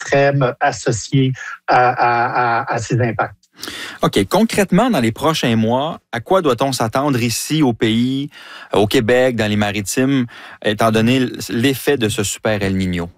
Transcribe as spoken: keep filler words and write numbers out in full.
extrêmes associés à, à, à, à ces impacts. OK. Concrètement, dans les prochains mois, à quoi doit-on s'attendre ici au pays, au Québec, dans les Maritimes, étant donné l'effet de ce super El Niño?